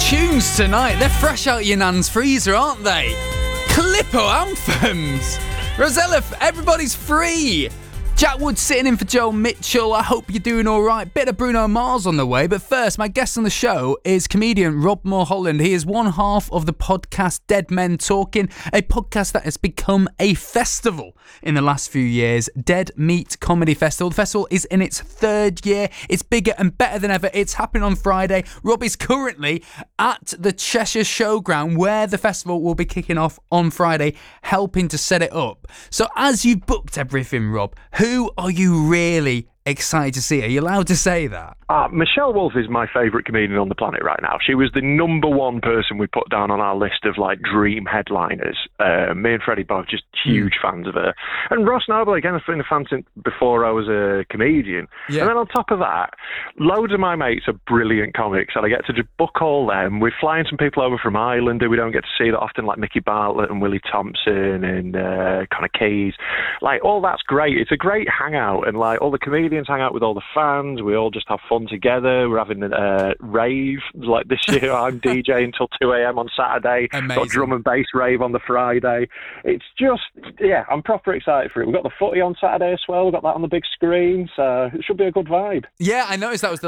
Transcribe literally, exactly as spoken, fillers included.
tunes tonight. They're fresh out your nan's freezer, aren't they? Calippo anthems. Rosella, everybody's free. Jack Wood sitting in for Joe Mitchell. I hope you're doing all right. Bit of Bruno Mars on the way. But first, my guest on the show is comedian Rob Mulholland. He is one half of the podcast Dead Men Talking, a podcast that has become a festival in the last few years. Dead Meat Comedy Festival. The festival is in its third year. It's bigger and better than ever. It's happening on Friday. Rob is currently at the Cheshire Showground, where the festival will be kicking off on Friday, helping to set it up. So as you've booked everything, Rob, who Who are you really excited to see? Are you allowed to say that? Uh, Michelle Wolf is my favourite comedian on the planet right now. She was the number one person we put down on our list of like dream headliners. Uh, me and Freddie both just huge mm. fans of her. And Ross Noble, again, I've been a fan since before I was a comedian. Yeah. And then on top of that, loads of my mates are brilliant comics, and I get to just book all them. We're flying some people over from Ireland who we don't get to see that often, like Mickey Bartlett and Willie Thompson and uh, Connor Keys. Like, all that's great. It's a great hangout, and like all the comedians hang out with all the fans. We all just have fun together. We're having a uh, rave like this year. I'm DJing until two a.m. on Saturday. Amazing. Got drum and bass rave on the Friday. It's just, yeah, I'm proper excited for it. We've got the footy on Saturday as well. We've got that on the big screen, so it should be a good vibe. Yeah, I noticed that was the